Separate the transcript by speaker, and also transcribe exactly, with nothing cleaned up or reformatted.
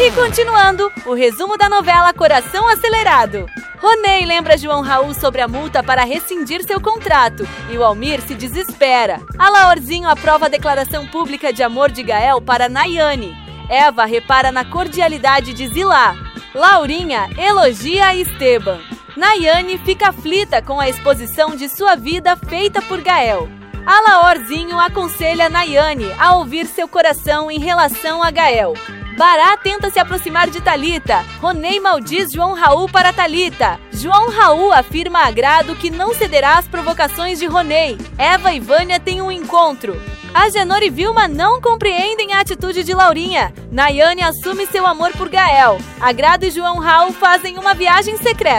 Speaker 1: E continuando, o resumo da novela Coração Acelerado. Ronei lembra João Raul sobre a multa para rescindir seu contrato e o Almir se desespera. Alaorzinho aprova a declaração pública de amor de Gael para Nayane. Eva repara na cordialidade de Zilá. Laurinha elogia a Esteban. Nayane fica aflita com a exposição de sua vida feita por Gael. Alaorzinho aconselha Nayane a ouvir seu coração em relação a Gael. Bará tenta se aproximar de Thalita. Ronei maldiz João Raul para Thalita. João Raul afirma a Agrado que não cederá às provocações de Ronei. Eva e Vânia têm um encontro. Agenor e Vilma não compreendem a atitude de Laurinha. Nayane assume seu amor por Gael. Agrado e João Raul fazem uma viagem secreta.